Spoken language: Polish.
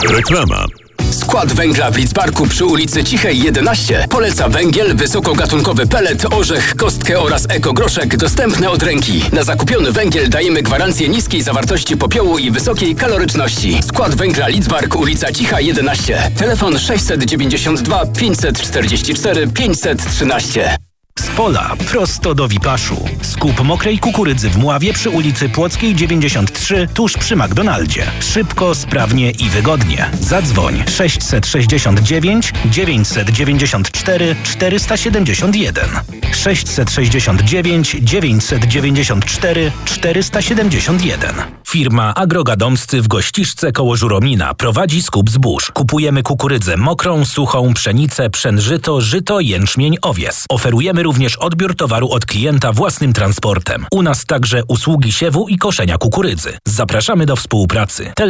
Reklama. Skład węgla w Lidzbarku przy ulicy Cichej 11 poleca węgiel, wysokogatunkowy pelet, orzech, kostkę oraz ekogroszek dostępne od ręki. Na zakupiony węgiel dajemy gwarancję niskiej zawartości popiołu i wysokiej kaloryczności. Skład węgla Lidzbark, ulica Cicha 11. Telefon 692 544 513. Z pola prosto do Wipaszu. Skup mokrej kukurydzy w Mławie przy ulicy Płockiej 93 tuż przy McDonaldzie. Szybko, sprawnie i wygodnie. Zadzwoń 669 994 471. 669 994 471. Firma Agrogadomscy w Gościszce koło Żuromina prowadzi skup zbóż. Kupujemy kukurydzę mokrą, suchą, pszenicę, pszenżyto, żyto, jęczmień, owies. Oferujemy również odbiór towaru od klienta własnym transportem. U nas także usługi siewu i koszenia kukurydzy. Zapraszamy do współpracy.